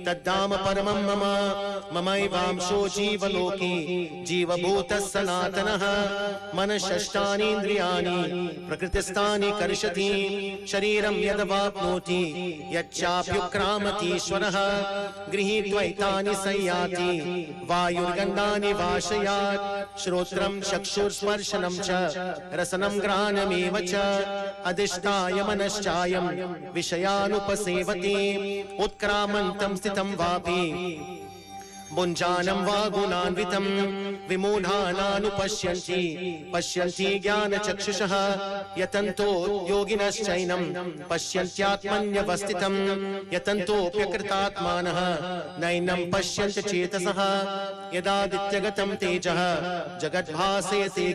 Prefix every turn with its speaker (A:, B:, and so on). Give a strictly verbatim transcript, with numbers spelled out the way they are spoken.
A: तद्धाम परमं मम ममैवांशो जीवलोके जीवभूतः सनातनः मनःषष्ठानीन्द्रियाणि प्रकृतिस्थानि कर्षति शरीरं यदवाप्नोति यच्चाप्युक्रामतीश्वरः गृहीत्वैतानि संयाति वायुर्गन्धानि वाशयात् श्रोत्रं चक्षुर्स्पर्शनं च रसनं घ्राणमेव च अधिष्ठाय मनश्चायं विषयानुपसेवते उत्क्रामन्तं स्थितं वापि भुञ्जानं वा गुणान्वितं विमूढानानुपश्यन्ति पश्यन्ति ज्ञानचक्षुषः यतन्तो योगिनश्चैनं पश्यन्त्यात्मन्यवस्थितं यतन्तोऽप्यकृतात्मानः नैनं पश्यन्ति चेतसः यदादित्यगतं तेजः जगद्भासयते